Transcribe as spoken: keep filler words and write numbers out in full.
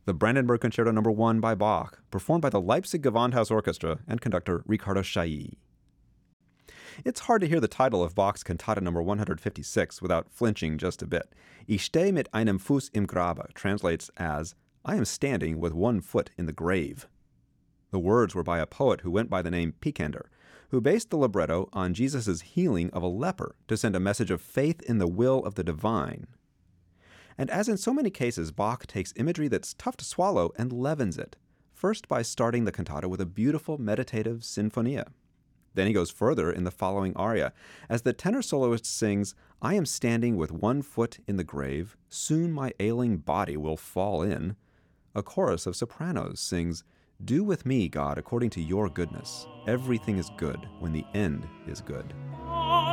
the Brandenburg Concerto Number one by Bach, performed by the Leipzig Gewandhaus Orchestra and conductor Riccardo Chailly. It's hard to hear the title of Bach's Cantata Number one hundred fifty-six without flinching just a bit. Ich stehe mit einem Fuß im Grabe translates as, I am standing with one foot in the grave. The words were by a poet who went by the name Picander, who based the libretto on Jesus' healing of a leper to send a message of faith in the will of the divine. And as in so many cases, Bach takes imagery that's tough to swallow and leavens it, first by starting the cantata with a beautiful meditative sinfonia. Then he goes further in the following aria, as the tenor soloist sings, I am standing with one foot in the grave, soon my ailing body will fall in. A chorus of sopranos sings, Do with me, God, according to your goodness. Everything is good when the end is good.